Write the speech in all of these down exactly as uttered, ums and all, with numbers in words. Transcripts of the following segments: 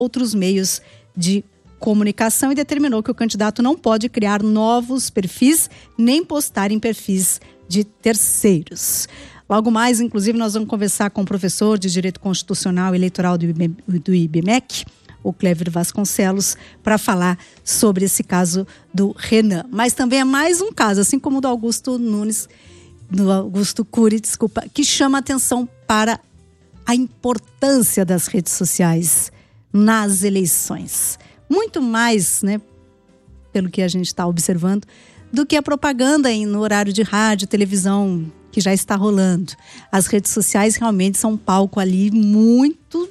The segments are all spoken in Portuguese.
outros meios de comunicação e determinou que o candidato não pode criar novos perfis nem postar em perfis de terceiros. Logo mais, inclusive, nós vamos conversar com o professor de Direito Constitucional e Eleitoral do I B M E C, o Cléver Vasconcelos, para falar sobre esse caso do Renan. Mas também é mais um caso, assim como o do Augusto Nunes, do Augusto Cury, desculpa, que chama atenção para a importância das redes sociais nas eleições. Muito mais, né, pelo que a gente está observando, do que a propaganda em, no horário de rádio, televisão, que já está rolando. As redes sociais realmente são um palco ali muito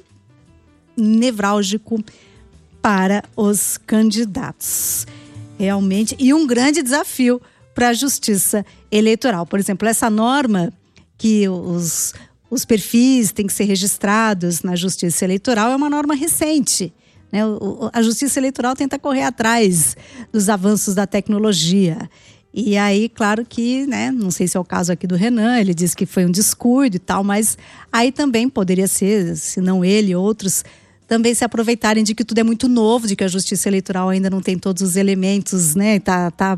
nevrálgico para os candidatos. Realmente, e um grande desafio para a justiça eleitoral. Por exemplo, essa norma que os, os perfis têm que ser registrados na justiça eleitoral é uma norma recente. Né? O, a justiça eleitoral tenta correr atrás dos avanços da tecnologia. E aí, claro que, né, não sei se é o caso aqui do Renan, ele disse que foi um descuido e tal, mas aí também poderia ser, se não ele, outros, também se aproveitarem de que tudo é muito novo, de que a justiça eleitoral ainda não tem todos os elementos, né, tá, tá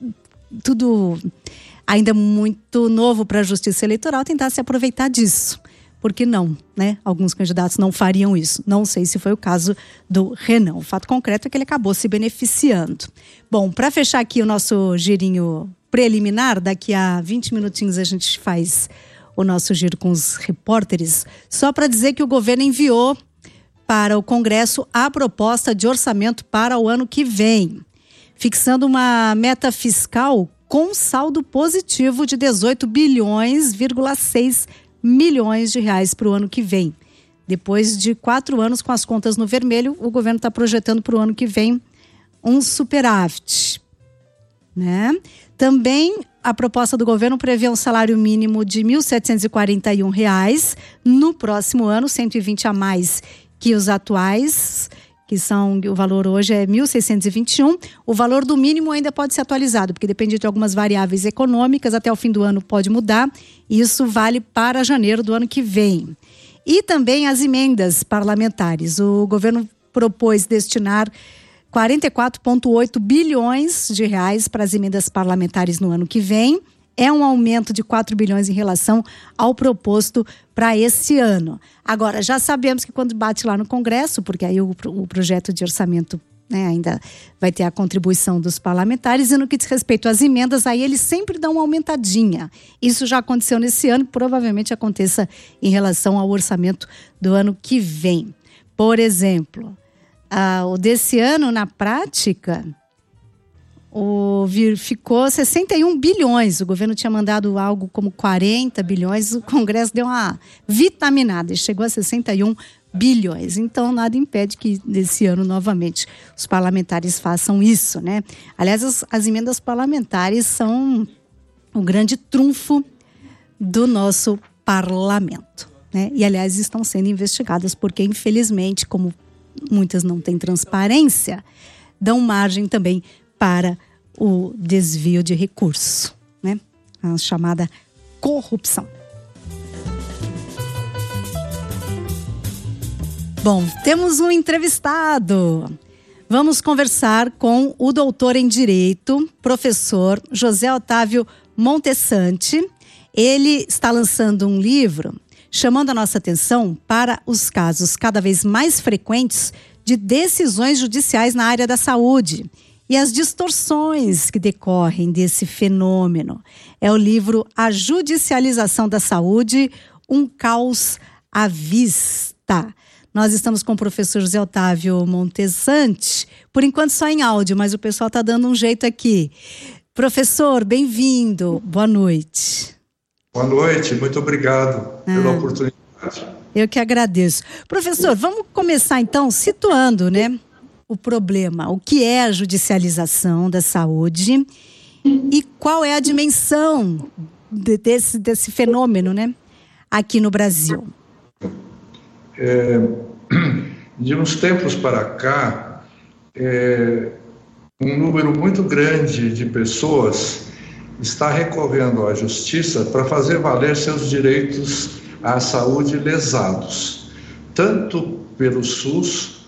tudo ainda muito novo para a justiça eleitoral, tentar se aproveitar disso. Por que não, né? Alguns candidatos não fariam isso. Não sei se foi o caso do Renan. O fato concreto é que ele acabou se beneficiando. Bom, para fechar aqui o nosso girinho preliminar, daqui a vinte minutinhos a gente faz o nosso giro com os repórteres, só para dizer que o governo enviou para o Congresso a proposta de orçamento para o ano que vem, fixando uma meta fiscal com saldo positivo de dezoito bilhões, seis milhões de reais para o ano que vem. Depois de quatro anos com as contas no vermelho, o governo está projetando para o ano que vem um superávit, né? Também a proposta do governo prevê um salário mínimo de mil setecentos e quarenta e um reais no próximo ano, cento e vinte a mais que os atuais, que são, o valor hoje é mil seiscentos e vinte e um. O valor do mínimo ainda pode ser atualizado, porque depende de algumas variáveis econômicas, até o fim do ano pode mudar. Isso vale para janeiro do ano que vem. E também as emendas parlamentares. O governo propôs destinar quarenta e quatro vírgula oito bilhões de reais para as emendas parlamentares no ano que vem. É um aumento de quatro bilhões em relação ao proposto para esse ano. Agora, já sabemos que quando bate lá no Congresso, porque aí o, o projeto de orçamento, né, ainda vai ter a contribuição dos parlamentares, e no que diz respeito às emendas, aí eles sempre dão uma aumentadinha. Isso já aconteceu nesse ano e provavelmente aconteça em relação ao orçamento do ano que vem. Por exemplo, ah, o desse ano, na prática, O, ficou sessenta e um bilhões, o governo tinha mandado algo como quarenta bilhões, o Congresso deu uma vitaminada e chegou a sessenta e um bilhões. Então, nada impede que nesse ano, novamente, os parlamentares façam isso, né? Aliás, as, as emendas parlamentares são o grande trunfo do nosso parlamento, né? E, aliás, estão sendo investigadas porque, infelizmente, como muitas não têm transparência, dão margem também para o desvio de recursos, né? A chamada corrupção. Bom, temos um entrevistado. Vamos conversar com o doutor em Direito, professor José Otávio Montesante. Ele está lançando um livro chamando a nossa atenção para os casos cada vez mais frequentes de decisões judiciais na área da saúde e as distorções que decorrem desse fenômeno. É o livro A Judicialização da Saúde, um caos à vista. Nós estamos com o professor José Otávio Montesante, por enquanto só em áudio, mas o pessoal está dando um jeito aqui. Professor, bem-vindo, boa noite. Boa noite, muito obrigado pela ah, oportunidade. Eu que agradeço. Professor, vamos começar então situando, né, o problema, o que é a judicialização da saúde e qual é a dimensão de, desse, desse fenômeno, né, aqui no Brasil. É, de uns tempos para cá, é, um número muito grande de pessoas está recorrendo à justiça para fazer valer seus direitos à saúde lesados, tanto pelo SUS